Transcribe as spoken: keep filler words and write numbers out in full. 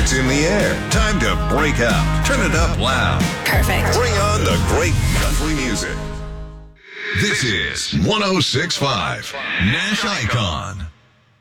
It's in the air. Time to break out. Turn it up loud. Perfect. Bring on the great country music. This is one oh six point five Nash Icon.